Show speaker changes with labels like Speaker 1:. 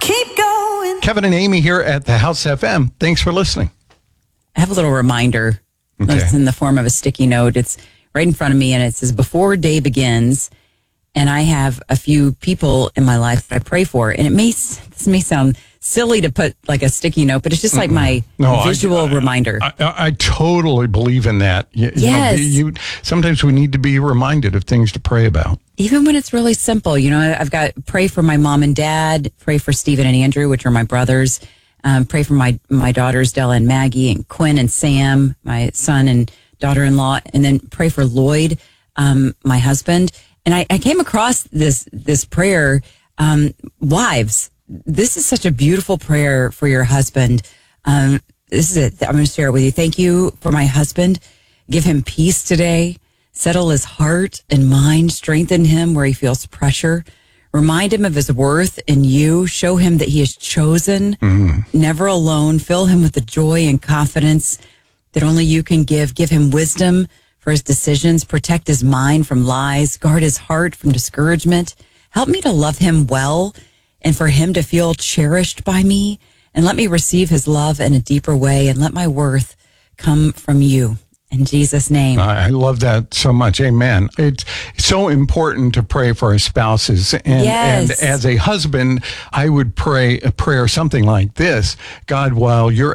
Speaker 1: keep going.
Speaker 2: Kevin and Amy here at the House FM. Thanks for listening.
Speaker 3: I have a little reminder.
Speaker 2: Okay.
Speaker 3: It's in the form of a sticky note. It's right in front of me, and it says, before day begins, and I have a few people in my life that I pray for. And this may sound silly to put like a sticky note, but it's just like my visual reminder.
Speaker 2: I totally believe in that.
Speaker 3: Yes.
Speaker 2: Sometimes we need to be reminded of things to pray about.
Speaker 3: Even when it's really simple. I've got pray for my mom and dad, pray for Stephen and Andrew, which are my brothers, pray for my daughters, Della and Maggie, and Quinn and Sam, my son and daughter-in-law, and then pray for Lloyd, my husband. And I came across this prayer, wives. This is such a beautiful prayer for your husband. This is it. I'm going to share it with you. Thank you for my husband. Give him peace today. Settle his heart and mind. Strengthen him where he feels pressure. Remind him of his worth in you. Show him that he is chosen, never alone. Fill him with the joy and confidence that only you can give. Give him wisdom for his decisions. Protect his mind from lies. Guard his heart from discouragement. Help me to love him well and for him to feel cherished by me. And let me receive his love in a deeper way. And let my worth come from you. In Jesus' name.
Speaker 2: I love that so much. Amen. It's so important to pray for our spouses. And as a husband, I would pray a prayer something like this. God, while you're